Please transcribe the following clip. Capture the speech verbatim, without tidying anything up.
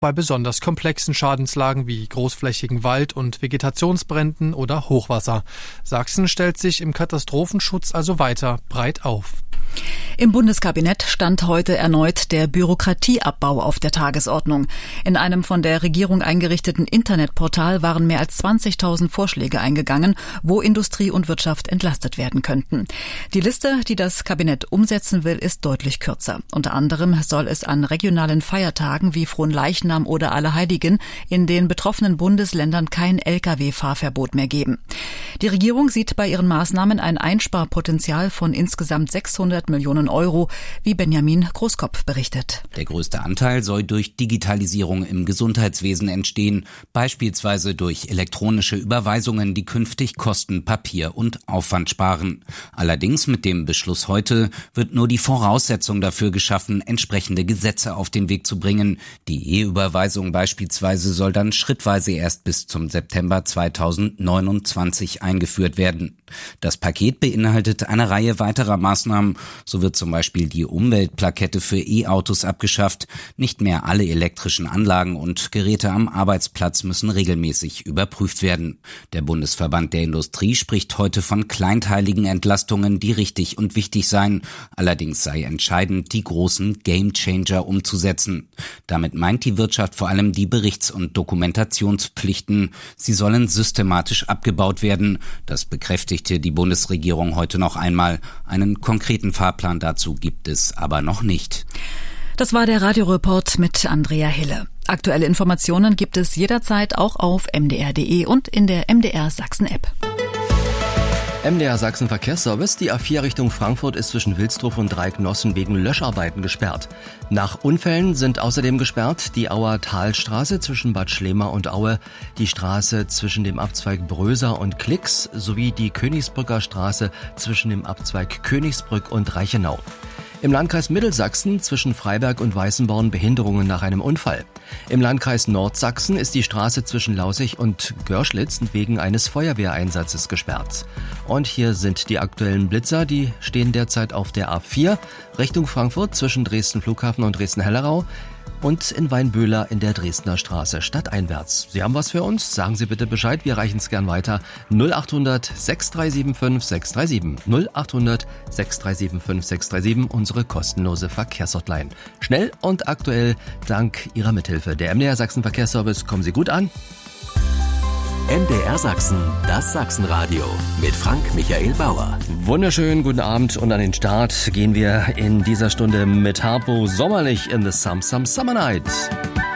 bei besonders komplexen Schadenslagen wie großflächigen Wald- und Vegetationsbränden oder Hochwasser. Sachsen stellt sich im Katastrophenschutz also weiter breit auf. Im Bundeskabinett stand heute erneut der Bürokratieabbau auf der Tagesordnung. In einem von der Regierung eingerichteten Internetportal waren mehr als zwanzigtausend Vorschläge eingegangen, wo Industrie und Wirtschaft entlastet werden könnten. Die Liste, die das Kabinett umsetzen will, ist deutlich kürzer. Unter anderem soll es an regionalen Feiertagen wie Fronleichnam oder Allerheiligen in den betroffenen Bundesländern kein L K W-Fahrverbot mehr geben. Die Regierung sieht bei ihren Maßnahmen ein Einsparpotenzial von insgesamt sechshundert Millionen Euro, wie Benjamin Großkopf berichtet. Der größte Anteil soll durch Digitalisierung im Gesundheitswesen entstehen, beispielsweise durch elektronische Überweisungen, die künftig Kosten, Papier und Aufwand sparen. Allerdings mit dem Beschluss heute wird nur die Voraussetzung dafür geschaffen, entsprechende Gesetze auf den Weg zu bringen. Die E-Überweisung beispielsweise soll dann schrittweise erst bis zum September zweitausendneunundzwanzig eingeführt werden. Das Paket beinhaltet eine Reihe weiterer Maßnahmen. So wird zum Beispiel die Umweltplakette für E-Autos abgeschafft. Nicht mehr alle elektrischen Anlagen und Geräte am Arbeitsplatz müssen regelmäßig überprüft werden. Der Bundesverband der Industrie spricht heute von kleinteiligen Entlastungen, die richtig und wichtig seien. Allerdings sei entscheidend, die großen Gamechanger umzusetzen. Damit meint die Wirtschaft vor allem die Berichts- und Dokumentationspflichten. Sie sollen systematisch abgebaut werden. Das bekräftigte die Bundesregierung heute noch einmal. Einen konkreten Fahrplan dazu gibt es aber noch nicht. Das war der Radioreport mit Andrea Hille. Aktuelle Informationen gibt es jederzeit auch auf m d r punkt d e und in der M D R Sachsen App. M D R Sachsen Verkehrsservice. Die A vier Richtung Frankfurt ist zwischen Wilsdruff und Dreiecknossen wegen Löscharbeiten gesperrt. Nach Unfällen sind außerdem gesperrt die Auer Talstraße zwischen Bad Schlema und Aue, die Straße zwischen dem Abzweig Bröser und Klix sowie die Königsbrücker Straße zwischen dem Abzweig Königsbrück und Reichenau. Im Landkreis Mittelsachsen zwischen Freiberg und Weißenborn Behinderungen nach einem Unfall. Im Landkreis Nordsachsen ist die Straße zwischen Lausig und Görschlitz wegen eines Feuerwehreinsatzes gesperrt. Und hier sind die aktuellen Blitzer, die stehen derzeit auf der A vier Richtung Frankfurt zwischen Dresden Flughafen und Dresden-Hellerau und in Weinböhler in der Dresdner Straße stadteinwärts. Sie haben was für uns? Sagen Sie bitte Bescheid, wir reichen es gern weiter. null acht hundert sechs drei sieben fünf sechs drei sieben. null acht hundert sechs drei sieben fünf sechs drei sieben, unsere kostenlose Verkehrshotline. Schnell und aktuell dank Ihrer Mithilfe. Der M D R Sachsen Verkehrsservice, kommen Sie gut an. M D R Sachsen, das Sachsenradio mit Frank Michael Bauer. Wunderschönen guten Abend und an den Start gehen wir in dieser Stunde mit Harpo sommerlich in the Some Some Summer Night.